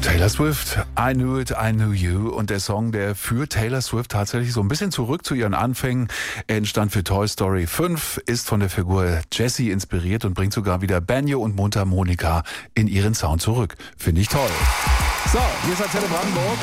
Taylor Swift, I Knew It, I Knew You. Und der Song, der führt Taylor Swift tatsächlich so ein bisschen zurück zu ihren Anfängen. Er entstand für Toy Story 5, ist von der Figur Jessie inspiriert und bringt sogar wieder Banjo und Mundharmonika in ihren Sound zurück. Finde ich toll. So, hier ist Antenne Brandenburg.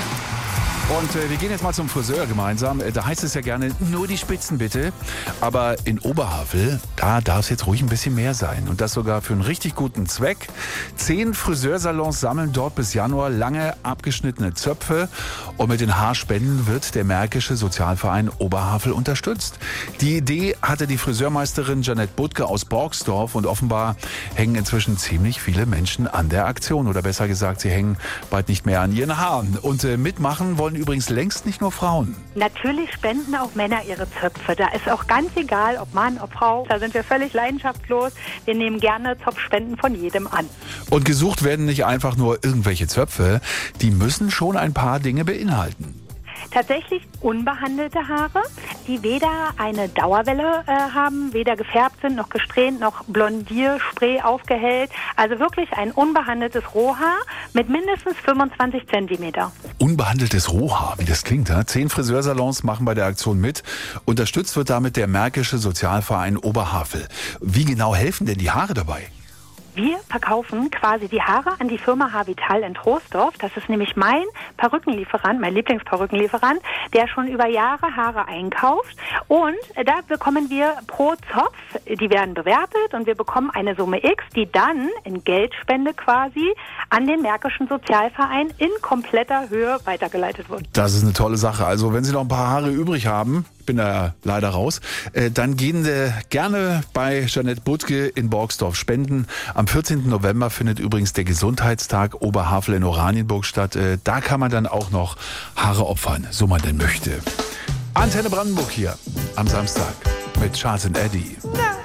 Und wir gehen jetzt mal zum Friseur gemeinsam. Da heißt es ja gerne, nur die Spitzen bitte. Aber in Oberhavel, da darf es jetzt ruhig ein bisschen mehr sein. Und das sogar für einen richtig guten Zweck. 10 Friseursalons sammeln dort bis Januar lange abgeschnittene Zöpfe. Und mit den Haarspenden wird der Märkische Sozialverein Oberhavel unterstützt. Die Idee hatte die Friseurmeisterin Jeanette Butke aus Borgsdorf. Und offenbar hängen inzwischen ziemlich viele Menschen an der Aktion. Oder besser gesagt, sie hängen bald nicht mehr an ihren Haaren. Und mitmachen wollen übrigens längst nicht nur Frauen. Natürlich spenden auch Männer ihre Zöpfe. Da ist auch ganz egal, ob Mann, ob Frau. Da sind wir völlig leidenschaftslos. Wir nehmen gerne Zopfspenden von jedem an. Und gesucht werden nicht einfach nur irgendwelche Zöpfe. Die müssen schon ein paar Dinge beinhalten. Tatsächlich unbehandelte Haare, die weder eine Dauerwelle haben, weder gefärbt sind, noch gesträhnt, noch Blondierspray aufgehellt. Also wirklich ein unbehandeltes Rohhaar mit mindestens 25 Zentimeter. Unbehandeltes Rohhaar, wie das klingt. 10 Friseursalons machen bei der Aktion mit. Unterstützt wird damit der Märkische Sozialverein Oberhavel. Wie genau helfen denn die Haare dabei? Wir verkaufen quasi die Haare an die Firma Havital in Troisdorf. Das ist nämlich mein Perückenlieferant, mein Lieblingsperückenlieferant, der schon über Jahre Haare einkauft. Und da bekommen wir pro Zopf, die werden bewertet und wir bekommen eine Summe X, die dann in Geldspende quasi an den Märkischen Sozialverein in kompletter Höhe weitergeleitet wird. Das ist eine tolle Sache. Also wenn Sie noch ein paar Haare übrig haben, bin da leider raus, dann gehen Sie gerne bei Jeanette Butke in Borgsdorf spenden. Am 14. November findet übrigens der Gesundheitstag Oberhavel in Oranienburg statt. Da kann man dann auch noch Haare opfern, so man denn möchte. Antenne Brandenburg hier am Samstag mit Charles and Eddie.